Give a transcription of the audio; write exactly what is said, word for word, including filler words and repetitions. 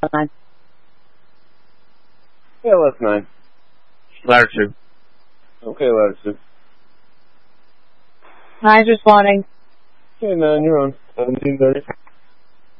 nine. Yeah, left nine. Ladder two. Okay, ladder two. Nine's responding. Okay, nine, you're on. seventeen thirty.